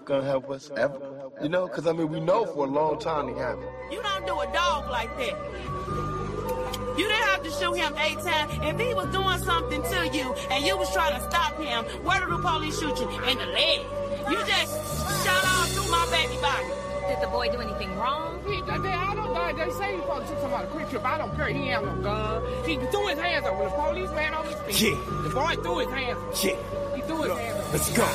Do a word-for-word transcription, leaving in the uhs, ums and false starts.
gonna help us ever. You know, because I mean, we know for a long time they haven't. You don't do a dog like that. You didn't have to shoot him eight times. If he was doing something to you and you was trying to stop him, where did the police shoot you? In the leg. You just shot all through my baby body. Did the boy do anything wrong? He, they, I don't know. They say he supposed to took somebody a quick trip. I don't care. He ain't have no gun. He threw his hands up when the police ran on his feet. Yeah. The boy threw his hands up. Yeah. He threw his hands up. Let's go.